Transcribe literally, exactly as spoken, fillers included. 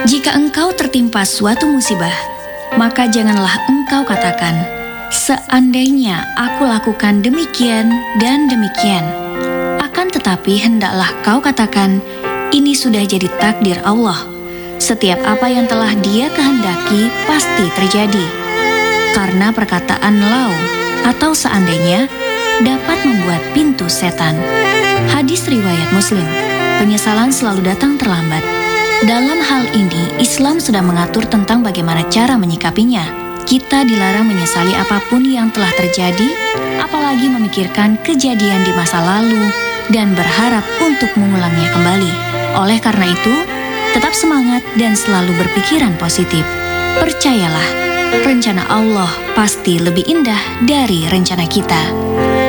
Jika engkau tertimpa suatu musibah, maka janganlah engkau katakan, seandainya aku lakukan demikian dan demikian. Akan tetapi hendaklah kau katakan, ini sudah jadi takdir Allah. Setiap apa yang telah Dia kehendaki pasti terjadi. Karena perkataan lau atau seandainya dapat membuat pintu setan. Hadis riwayat Muslim. Penyesalan selalu datang terlambat. Dalam hal ini, Islam sudah mengatur tentang bagaimana cara menyikapinya. Kita dilarang menyesali apapun yang telah terjadi, apalagi memikirkan kejadian di masa lalu dan berharap untuk mengulangnya kembali. Oleh karena itu, tetap semangat dan selalu berpikiran positif. Percayalah, rencana Allah pasti lebih indah dari rencana kita.